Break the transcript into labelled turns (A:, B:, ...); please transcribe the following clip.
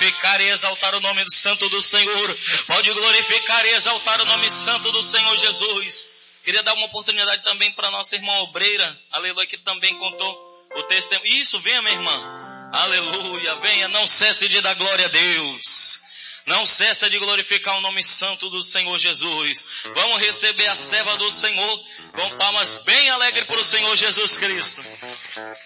A: glorificar e exaltar o nome santo do Senhor. Pode glorificar e exaltar o nome santo do Senhor Jesus. Queria dar uma oportunidade também para nossa irmã obreira, aleluia, que também contou o testemunho. Isso, venha, minha irmã. Aleluia, venha, não cesse de dar glória a Deus. Não cessa de glorificar o nome santo do Senhor Jesus. Vamos receber a serva do Senhor com palmas bem alegres para o Senhor Jesus Cristo.